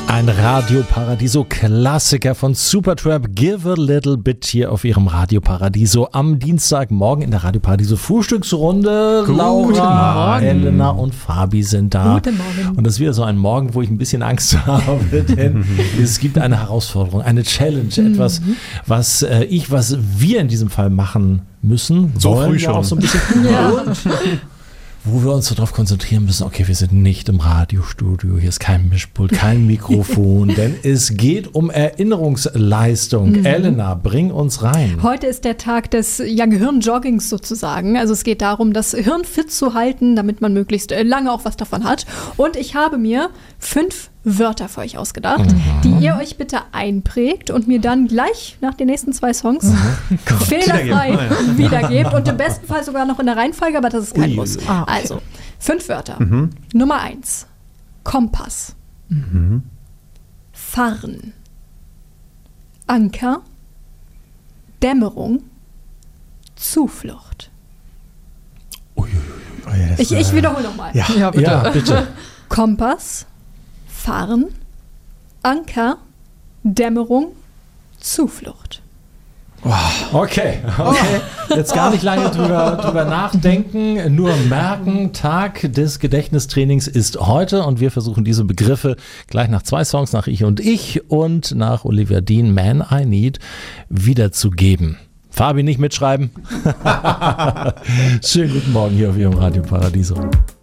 Ein Radio Paradiso Klassiker von Supertramp, Give a Little Bit hier auf ihrem Radio Paradiso am Dienstagmorgen in der Radio Paradiso Frühstücksrunde. Laura, Elena und Fabi sind da. Guten Morgen. Und das ist wieder so ein Morgen, wo ich ein bisschen Angst habe, denn es gibt eine Herausforderung, eine Challenge, etwas, was wir in diesem Fall machen müssen. So wollen früh wir schon. auch so ein bisschen wo wir uns so darauf konzentrieren müssen, okay, wir sind nicht im Radiostudio, hier ist kein Mischpult, kein Mikrofon, denn es geht um Erinnerungsleistung. Elena, bring uns rein. Heute ist der Tag des Gehirnjoggings sozusagen. Also es geht darum, das Hirn fit zu halten, damit man möglichst lange auch was davon hat. Und ich habe mir 5 Wörter für euch ausgedacht, die ihr euch bitte einprägt und mir dann gleich nach den nächsten 2 Songs fehlerfrei wiedergebt. Und im besten Fall sogar noch in der Reihenfolge, aber das ist kein Muss. Okay. Also, 5 Wörter. Nummer 1. Kompass. Fahren. Anker. Dämmerung. Zuflucht. Ich wiederhole nochmal. Ja, bitte. Ja, bitte. Kompass. Fahren. Anker. Dämmerung. Zuflucht. Okay. Jetzt gar nicht lange drüber nachdenken, nur merken, Tag des Gedächtnistrainings ist heute und wir versuchen diese Begriffe gleich nach 2 Songs, nach Ich und nach Olivia Dean, Man I Need, wiederzugeben. Fabi, nicht mitschreiben. Schönen guten Morgen hier auf Ihrem Radio Paradiso.